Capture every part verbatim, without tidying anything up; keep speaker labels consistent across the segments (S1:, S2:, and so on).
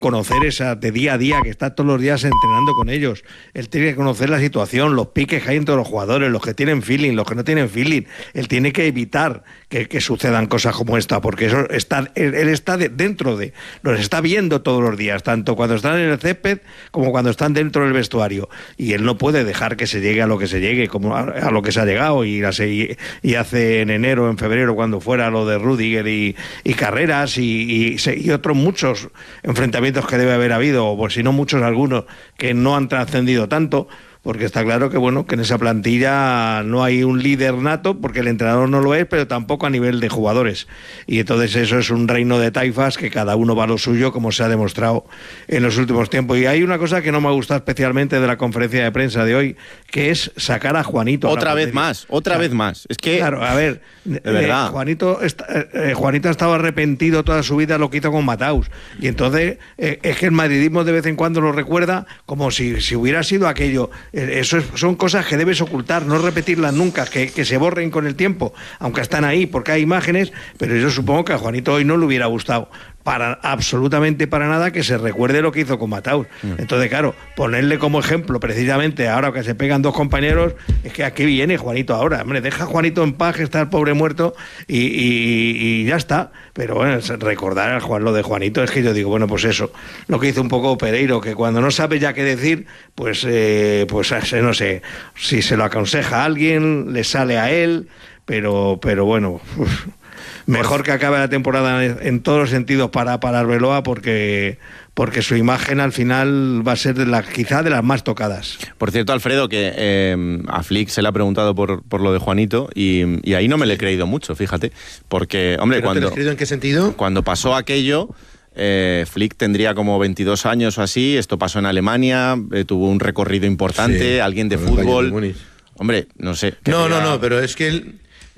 S1: conocer esa de día a día, que está todos los días entrenando con ellos. Él tiene que conocer la situación, los piques que hay entre los jugadores, los que tienen feeling, los que no tienen feeling. Él tiene que evitar que, que sucedan cosas como esta, porque eso está, él, él está de, dentro de, los está viendo todos los días, tanto cuando están en el césped como cuando están dentro del vestuario. Y él no puede dejar que se llegue a lo que se llegue, como a, a lo que se ha llegado, y, y, y hace en enero, en febrero, cuando fuera lo de Rüdiger y, y Carreras y, y, y otros muchos enfrentamientos que debe haber habido, o por si no muchos, algunos que no han trascendido tanto, porque está claro que bueno, que en esa plantilla no hay un líder nato, porque el entrenador no lo es, pero tampoco a nivel de jugadores, y entonces eso es un reino de taifas que cada uno va a lo suyo, como se ha demostrado en los últimos tiempos. Y hay una cosa que no me ha gustado especialmente de la conferencia de prensa de hoy, que es sacar a Juanito
S2: otra
S1: a
S2: vez más, otra claro. vez más, es que
S1: claro, a ver,
S2: de verdad.
S1: Eh, Juanito está, eh, Juanito ha estado arrepentido toda su vida de lo que hizo con Mataus, y entonces eh, es que el madridismo de vez en cuando lo recuerda como si, si hubiera sido aquello. Eso es, son cosas que debes ocultar, no repetirlas nunca, que, que se borren con el tiempo, aunque están ahí porque hay imágenes, pero yo supongo que a Juanito hoy no le hubiera gustado para absolutamente para nada que se recuerde lo que hizo con Mataus. Mm. Entonces, claro, ponerle como ejemplo precisamente ahora que se pegan dos compañeros, es que aquí viene Juanito ahora. Hombre, deja a Juanito en paz, que está el pobre muerto, y, y, y ya está. Pero bueno, recordar al Juan lo de Juanito, es que yo digo, bueno, pues eso, lo que hizo un poco Pereiro, que cuando no sabe ya qué decir, pues, eh, pues no sé, si se lo aconseja a alguien, le sale a él, pero, pero bueno... Uf. Mejor que acabe la temporada en todos los sentidos para, para Arbeloa, porque, porque su imagen al final va a ser de la, quizá de las más tocadas.
S2: Por cierto, Alfredo, que eh, a Flick se le ha preguntado por, por lo de Juanito, y, y ahí no me le he creído mucho, fíjate, porque, hombre,
S3: ¿Pero
S2: cuando...
S3: te lo has creído en qué sentido?
S2: Cuando pasó aquello... Eh, Flick tendría como veintidós años o así, esto pasó en Alemania, eh, tuvo un recorrido importante, sí, alguien de fútbol... Hombre, no sé...
S3: No, no, no, pero es que él...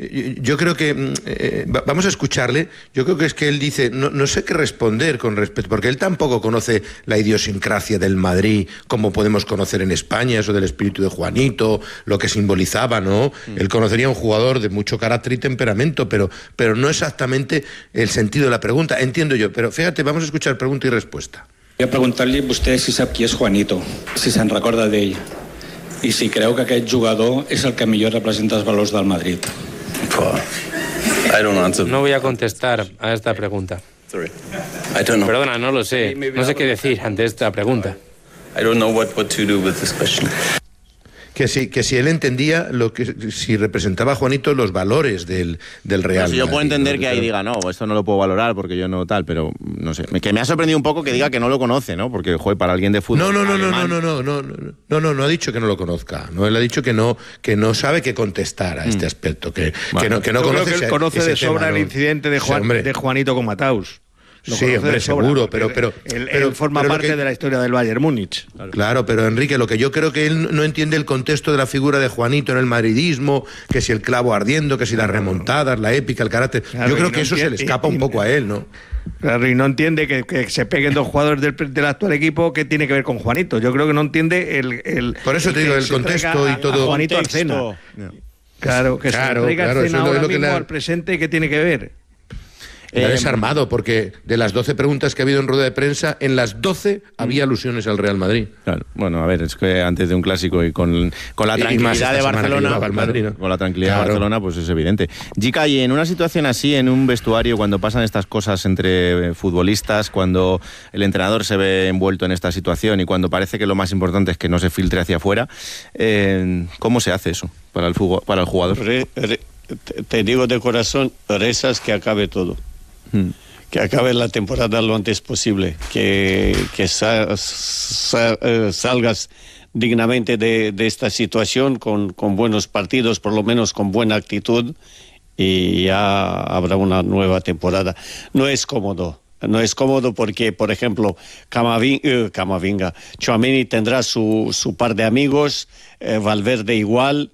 S3: Yo creo que, eh, vamos a escucharle, yo creo que es que él dice, no, no sé qué responder con respecto, porque él tampoco conoce la idiosincrasia del Madrid, como podemos conocer en España, eso del espíritu de Juanito, lo que simbolizaba, ¿no? Mm. Él conocería a un jugador de mucho carácter y temperamento, pero, pero no exactamente el sentido de la pregunta, entiendo yo, pero fíjate, vamos a escuchar pregunta y respuesta.
S4: Voy a preguntar-li a vostè si sap qui és Juanito, si se'n recorda d'ell, i si creu que aquest jugador és el que millor representa els valors del Madrid.
S5: No voy a contestar a esta pregunta. Perdona, no lo sé. No sé qué decir ante esta pregunta.
S3: Que si, que si él entendía lo que si representaba a Juanito los valores del, del Real.
S2: No, si yo puedo
S3: Madrid,
S2: entender
S3: ¿no?
S2: que ahí diga, no, esto no lo puedo valorar porque yo no tal, pero no sé. Que me ha sorprendido un poco que diga que no lo conoce, ¿no? Porque, joder, para alguien de fútbol.
S3: No, no, no,
S2: alemán,
S3: no, no, no, no, no, no, no, no ha dicho que no lo conozca. No, él ha dicho que no, que no sabe qué contestar a este aspecto, que,
S1: bueno,
S3: que no, que no
S1: yo
S3: conoce.
S1: Creo que él conoce
S3: ese
S1: de sobra
S3: tema,
S1: el
S3: ¿no?
S1: incidente de, Juan,
S3: sí,
S1: de Juanito con Mataus. Lo
S3: sí, hombre,
S1: sobra,
S3: seguro, pero... pero,
S1: él,
S3: pero
S1: él forma
S3: pero
S1: parte
S3: que,
S1: de la historia del Bayern Múnich.
S3: Claro. claro, pero Enrique, lo que yo creo que él no entiende el contexto de la figura de Juanito en el madridismo, que si el clavo ardiendo, que si las remontadas, la épica, el carácter... Claro, yo creo que no eso entiende, se le escapa y, un poco a él, ¿no?
S1: Claro, y no entiende que, que se peguen dos jugadores del, del actual equipo, que tiene que ver con Juanito. Yo creo que no entiende el... el
S3: Por eso te digo, el contexto y todo...
S1: A Juanito al cena. No. Claro, que
S3: claro,
S1: se traiga
S3: claro,
S1: al cena ahora
S3: es lo que
S1: mismo
S3: la...
S1: al presente, ¿qué tiene que ver?
S3: Le ha desarmado, porque de las doce preguntas que ha habido en rueda de prensa, en las doce había alusiones al Real Madrid.
S2: Claro, bueno, a ver, es que antes de un clásico y con, con la tranquilidad de Barcelona,
S3: Madrid, ¿no?
S2: con la tranquilidad
S3: claro.
S2: de Barcelona, pues es evidente. Jica, y en una situación así, en un vestuario, cuando pasan estas cosas entre futbolistas, cuando el entrenador se ve envuelto en esta situación y cuando parece que lo más importante es que no se filtre hacia afuera, eh, ¿cómo se hace eso para el, fútbol, para el jugador?
S6: Re, re, te digo de corazón, rezas que acabe todo. Que acabe la temporada lo antes posible, que, que sa, sa, eh, salgas dignamente de, de esta situación con, con buenos partidos, por lo menos con buena actitud, y ya habrá una nueva temporada. No es cómodo, no es cómodo porque, por ejemplo, Camavinga, eh, Camavinga Tchouaméni tendrá su, su par de amigos, eh, Valverde igual,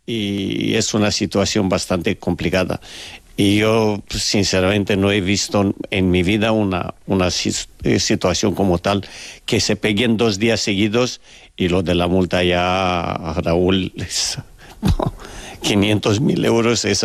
S6: y es una situación bastante complicada. Y yo, sinceramente, no he visto en mi vida una, una situación como tal, que se peguen dos días seguidos, y lo de la multa ya, Raúl, es quinientos mil euros, es